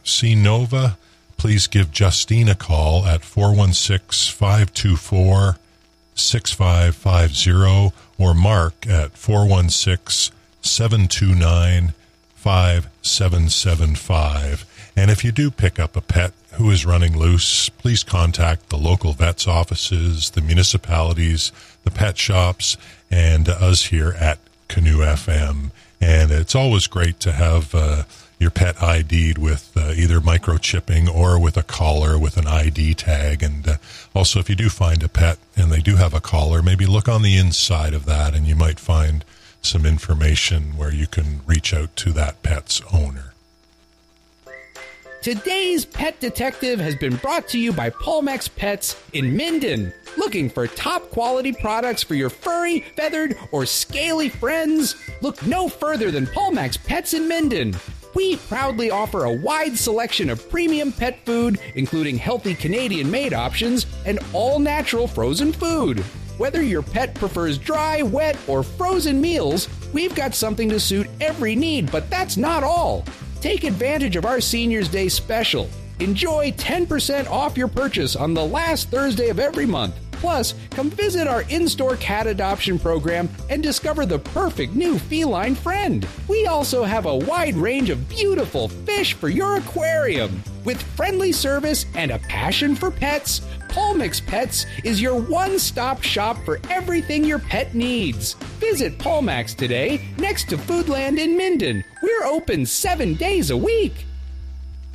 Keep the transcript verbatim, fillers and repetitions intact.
see Nova, please give Justine a call at four one six, five two four, six five five zero or Mark at four one six, seven two nine, five seven seven five. And if you do pick up a pet who is running loose, please contact the local vet's offices, the municipalities, the pet shops, and us here at Canoe F M. And it's always great to have uh, your pet I D'd with uh, either microchipping or with a collar with an I D tag. And uh, also, if you do find a pet and they do have a collar, maybe look on the inside of that and you might find some information where you can reach out to that pet's owner. Today's Pet Detective has been brought to you by Palmex Pets in Minden. Looking for top quality products for your furry, feathered, or scaly friends? Look no further than Palmex Pets in Minden. We proudly offer a wide selection of premium pet food, including healthy Canadian-made options and all-natural frozen food. Whether your pet prefers dry, wet, or frozen meals, we've got something to suit every need, but that's not all. Take advantage of our Seniors Day special. Enjoy ten percent off your purchase on the last Thursday of every month. Plus, come visit our in-store cat adoption program and discover the perfect new feline friend. We also have a wide range of beautiful fish for your aquarium. With friendly service and a passion for pets, Palmex Pets is your one-stop shop for everything your pet needs. Visit Palmex today next to Foodland in Minden. We're open seven days a week.